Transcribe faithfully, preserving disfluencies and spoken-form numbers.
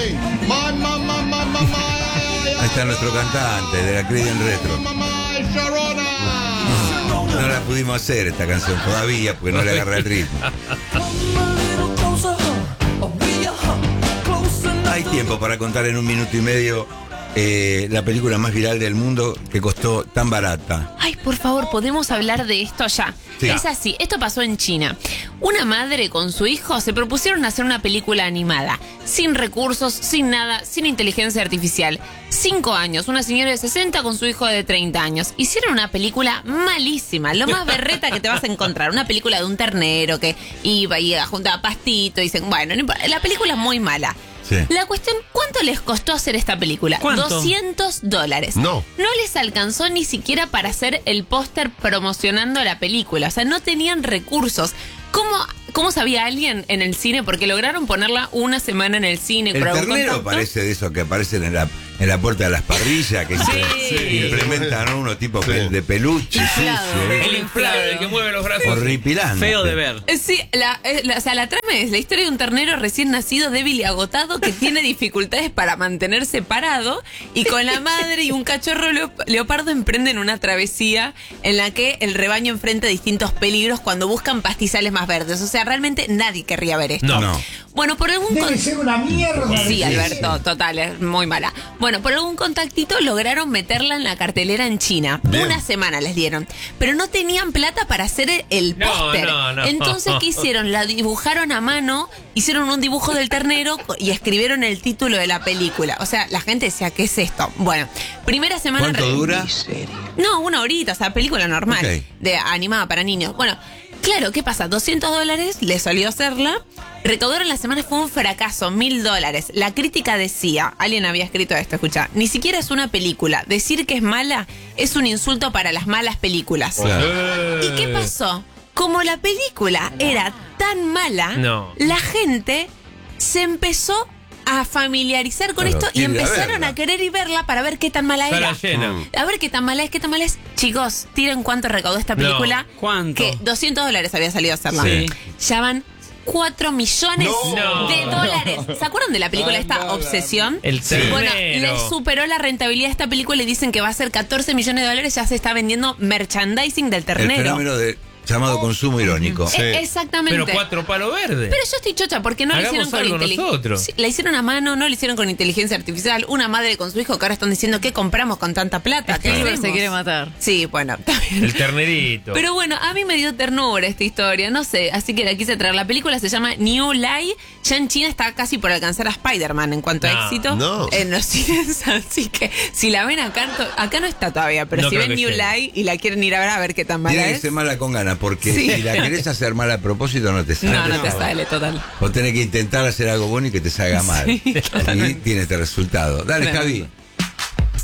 Ahí está nuestro cantante de la Creed en Retro. No la pudimos hacer esta canción todavía porque no le agarra el ritmo. Hay tiempo para contar en un minuto y medio eh, la película más viral del mundo que costó tan barata. Ay, por favor, ¿podemos hablar de esto ya? Sí. Es así, esto pasó en China. Una madre con su hijo se propusieron hacer una película animada, sin recursos, sin nada, sin inteligencia artificial. Cinco años, una señora de sesenta con su hijo de treinta años. Hicieron una película malísima, lo más berreta que te vas a encontrar. Una película de un ternero que iba y juntaba pastito y dicen, bueno, no importa, la película es muy mala. Sí. La cuestión, ¿cuánto les costó hacer esta película? ¿Cuánto? doscientos dólares. No. No les alcanzó ni siquiera para hacer el póster promocionando la película. O sea, no tenían recursos. ¿Cómo, cómo sabía alguien en el cine? Porque lograron ponerla una semana en el cine. El con algún ternero contacto. parece de esos que aparecen en la, en la puerta de las parrillas, que Sí. implementan uno tipo Sí. pe- de peluche. Inflado. sucio, ¿eh? El inflado, el que mueve los brazos. Horripilante. Feo de ver. Eh, Sí, la, eh, la- o sea, la trama es la historia de un ternero recién nacido, débil y agotado, que tiene dificultades para mantenerse parado, y con la madre y un cachorro leop- leopardo emprenden una travesía en la que el rebaño enfrenta distintos peligros cuando buscan pastizales más verdes. O sea, realmente nadie querría ver esto. No. No. Bueno, por algún Debe con- ser una mierda. Sí, Alberto, total, es muy mala. Bueno, por algún contactito lograron meterla en la cartelera en China. Bien. Una semana les dieron. Pero no tenían plata para hacer el- el No, póster. no, no. Entonces, ¿qué hicieron? La dibujaron a mano, hicieron un dibujo del ternero y escribieron el título de la película. O sea, la gente decía, ¿qué es esto? Bueno, primera semana... ¿Cuánto re- dura? No, una horita, o sea, película normal, Ok. de animada para niños. Bueno, claro, ¿qué pasa? doscientos dólares, les salió hacerla. Recaudaron la semana, fue un fracaso, mil dólares. La crítica decía, alguien había escrito esto, escucha, ni siquiera es una película. Decir que es mala es un insulto para las malas películas. Claro. ¿Y qué pasó? Como la película era tan mala, No. la gente se empezó a familiarizar con Claro, esto y quiere ir a empezaron verla. a querer ir verla para ver qué tan mala Sala era. llena. A ver qué tan mala es, qué tan mala es. Chicos, tiren cuánto recaudó esta película. No, ¿cuánto? Que doscientos dólares había salido a hacerla. Sí. Ya van cuatro millones No. de dólares. ¿Se acuerdan de la película esta Anda, Obsesión? El Sí. Bueno, ternero. le superó la rentabilidad de esta película y dicen que va a ser catorce millones de dólares. Ya se está vendiendo merchandising del El ternero. fenómeno de, llamado consumo irónico. Sí. Eh, exactamente. Pero cuatro palos verdes. Pero yo estoy chocha porque no Hagamos la hicieron con algo inteligencia. nosotros. La hicieron a mano, no la hicieron con inteligencia artificial. Una madre con su hijo que ahora están diciendo ¿qué compramos con tanta plata? ¿Qué Spielberg hacemos? se quiere matar. Sí, bueno, está bien. El ternerito. Pero bueno, a mí me dio ternura esta historia, no sé, así que la quise traer. La película se llama New Lie, ya en China está casi por alcanzar a Spider-Man en cuanto No, a éxito no. en los cines, así que si la ven acá, to- acá no está todavía, pero No si creo ven que New llegue. Lie y la quieren ir a ver a ver qué tan mala Tiene que es. ser mala con ganas, porque Sí. si la querés hacer mal a propósito no te sale. No, no te sale, total. O tenés que intentar hacer algo bueno y que te salga mal. Sí, y tiene este resultado. Dale, Claro. Javi.